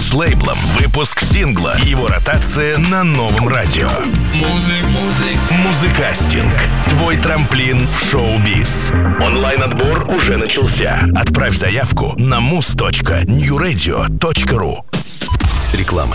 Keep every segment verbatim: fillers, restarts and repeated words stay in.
с лейблом, выпуск сингла и его ротация на новом радио. Музык, музык. Музыкастинг. Твой трамплин в шоу-биз. Онлайн-отбор уже начался. Отправь заявку на муз точка нью радио точка ру. Реклама.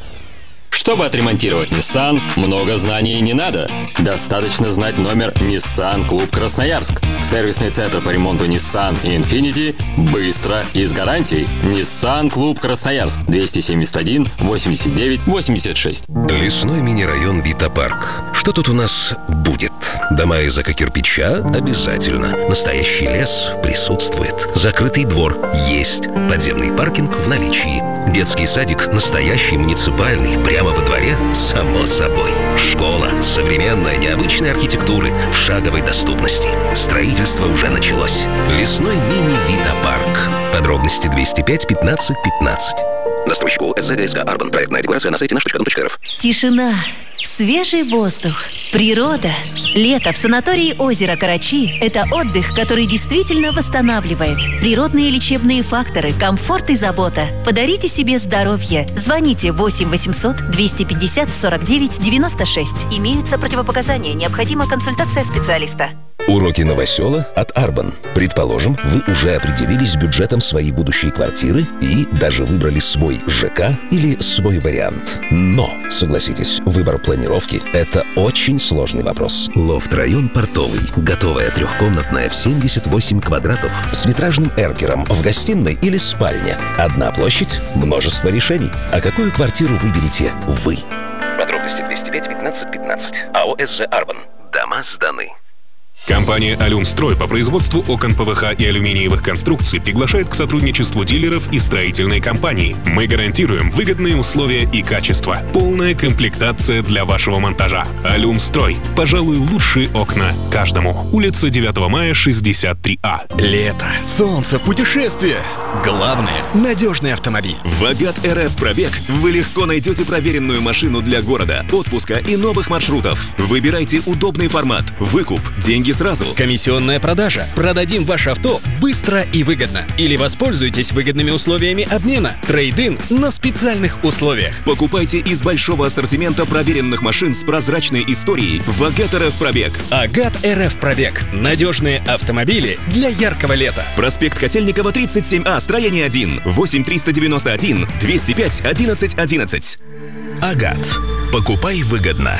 Чтобы отремонтировать Nissan, много знаний не надо. Достаточно знать номер Nissan Клуб Красноярск. Сервисный центр по ремонту Nissan и Infiniti быстро и с гарантией. Nissan Клуб Красноярск. двести семьдесят один восемьдесят девять восемьдесят шесть. Лесной мини-район Вита-парк. Что тут у нас будет? Дома из эко-кирпича обязательно. Настоящий лес присутствует. Закрытый двор есть. Подземный паркинг в наличии. Детский садик настоящий, муниципальный, прямо во дворе, само собой. Школа современной, необычной архитектуры в шаговой доступности. Строительство уже началось. Лесной мини-Вита-парк. Подробности двести пять пятнадцать пятнадцать. Застройщику СЗГСК Арбан. Проектная декларация на сайте наш точка дом точка рф. Тишина, свежий воздух, природа. Лето в санатории озера Карачи – это отдых, который действительно восстанавливает. Природные лечебные факторы, комфорт и забота. Подарите себе здоровье. Звоните восемь восемьсот двести пятьдесят сорок девять девяносто шесть. Имеются противопоказания. Необходима консультация специалиста. Уроки новосела от Арбан. Предположим, вы уже определились с бюджетом своей будущей квартиры и даже выбрали свой ЖК или свой вариант. Но, согласитесь, выбор планировки – это очень сложный вопрос. Лофт-район Портовый. Готовая трехкомнатная в семьдесят восемь квадратов с витражным эркером в гостиной или спальне. Одна площадь, множество решений. А какую квартиру выберете вы? Подробности двести пять пятнадцать пятнадцать. АО СЖ Арбан. Дома сданы. Компания «Алюмстрой» по производству окон ПВХ и алюминиевых конструкций приглашает к сотрудничеству дилеров и строительной компании. Мы гарантируем выгодные условия и качество. Полная комплектация для вашего монтажа. «Алюмстрой». Пожалуй, лучшие окна каждому. Улица девятого мая, шестьдесят три А. Лето, солнце, путешествия. Главное – надежный автомобиль. В Агат РФ Пробег вы легко найдете проверенную машину для города, отпуска и новых маршрутов. Выбирайте удобный формат, выкуп, деньги сразу. Комиссионная продажа. Продадим ваше авто быстро и выгодно. Или воспользуйтесь выгодными условиями обмена. Трейд-ин на специальных условиях. Покупайте из большого ассортимента проверенных машин с прозрачной историей в Агат РФ Пробег. Агат РФ Пробег. Надежные автомобили для яркого лета. Проспект Котельникова, тридцать семь А, строение один. восемь триста девяносто один двести пять одиннадцать одиннадцать. Агат. Покупай выгодно.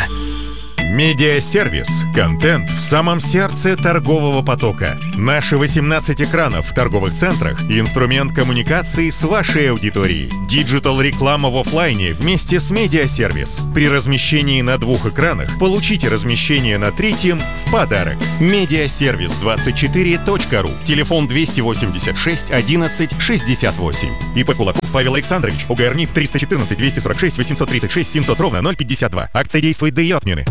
Медиасервис. Контент в самом сердце торгового потока. Наши восемнадцать экранов в торговых центрах – инструмент коммуникации с вашей аудиторией. Диджитал-реклама в офлайне вместе с медиасервис. При размещении на двух экранах получите размещение на третьем в подарок. медиасервис двадцать четыре точка ру. Телефон двести восемьдесят шесть одиннадцать шестьдесят восемь. ИП Кулаков Павел Александрович. ОГР НИП триста четырнадцать двести сорок шесть восемьсот тридцать шесть семьсот ровно ноль пятьдесят два. Акция действует до ее отмены.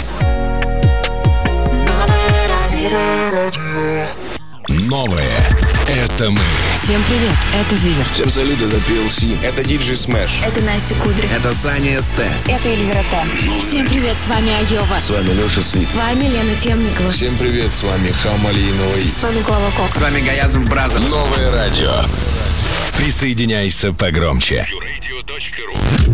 Новое – это мы. Всем привет, это Зиверт. Всем салют, это пи эл си. Это диджей Смэш. Это Настя Кудри. Это Саня СТ. Это Эльвира Т. Всем привет, с вами Айова. С вами Леша Свит. С вами Лена Темникова. Всем привет, с вами Хамалиновый. С вами Клава Кока. С вами Гаязов Бразерс. Новое радио. Присоединяйся погромче. нью радио точка ру.